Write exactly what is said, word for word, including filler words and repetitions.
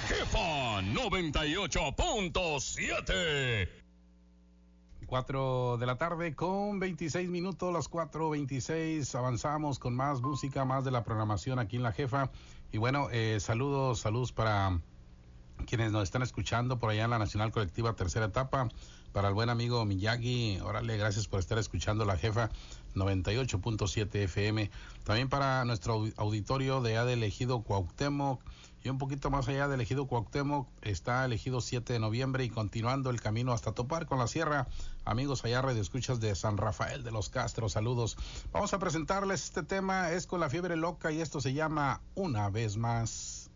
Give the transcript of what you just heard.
Jefa noventa y ocho punto siete. Cuatro de la tarde con veintiséis minutos, las cuatro veintiséis. Avanzamos con más música, más de la programación aquí en La Jefa. Y bueno, eh, saludos, saludos para quienes nos están escuchando por allá en la Nacional Colectiva Tercera Etapa. Para el buen amigo Miyagi, órale, gracias por estar escuchando La Jefa noventa y ocho punto siete F M. También para nuestro auditorio de A de Ejido Cuauhtémoc. Y un poquito más allá del Ejido Cuauhtémoc está el Ejido siete de noviembre y continuando el camino hasta topar con la sierra. Amigos allá, radio escuchas de San Rafael de los Castros, saludos. Vamos a presentarles este tema, es con La Fiebre Loca y esto se llama Una Vez Más.